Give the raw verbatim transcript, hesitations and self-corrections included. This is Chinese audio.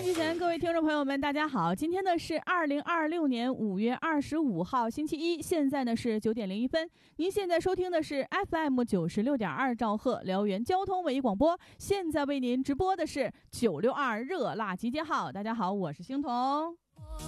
机前各位听众朋友们大家好，今天呢是二零二六年五月二十五号星期一，现在呢是九点零一分。您现在收听的是 F M 九十六点二兆赫辽源交通文艺广播，现在为您直播的是九六二热辣集结号。大家好，我是星彤。